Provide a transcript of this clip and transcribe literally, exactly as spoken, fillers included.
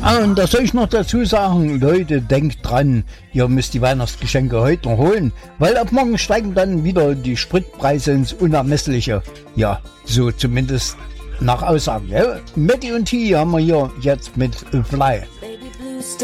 Ah, und da soll ich noch dazu sagen, Leute, denkt dran, ihr müsst die Weihnachtsgeschenke heute noch holen, weil ab morgen steigen dann wieder die Spritpreise ins Unermessliche. Ja, so zumindest nach Aussagen. Ja? Matti und T haben wir hier jetzt mit Fly.